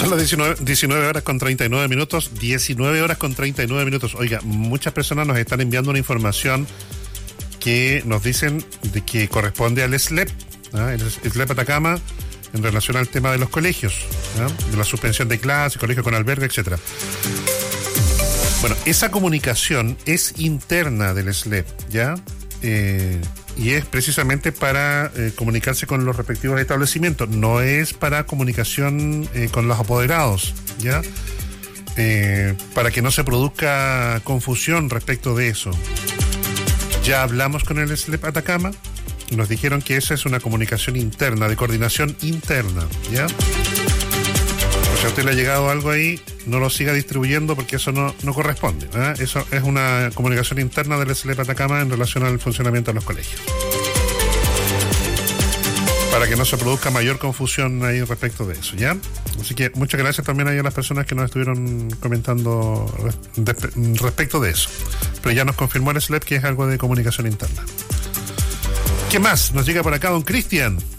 Son las 19 horas con 39 minutos. 19 horas con 39 minutos. Oiga, muchas personas nos están enviando una información que nos dicen de que corresponde al SLEP, el SLEP Atacama, en relación al tema de los colegios, de la suspensión de clases, colegios con albergue, etcétera. Bueno, esa comunicación es interna del SLEP, ¿ya? Y es precisamente para comunicarse con los respectivos establecimientos, no es para comunicación con los apoderados, ¿ya? Para que no se produzca confusión respecto de eso. Ya hablamos con el SLEP Atacama y nos dijeron que esa es una comunicación interna, de coordinación interna, ¿ya? O sea, a usted le ha llegado algo ahí, no lo siga distribuyendo porque eso no corresponde, ¿eh? Eso es una comunicación interna del SLEP Atacama en relación al funcionamiento de los colegios. Para que no se produzca mayor confusión ahí respecto de eso, ¿ya? Así que muchas gracias también ahí a las personas que nos estuvieron comentando respecto de eso. Pero ya nos confirmó el SLEP que es algo de comunicación interna. ¿Qué más? Nos llega por acá don Cristian.